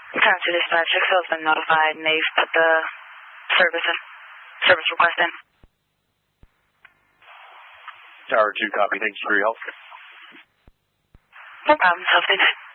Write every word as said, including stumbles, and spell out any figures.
Tower two Dispatch, X L has been notified and they've put the service in, service request in. Tower two, copy. Thanks for your help. No problem. Have a good night.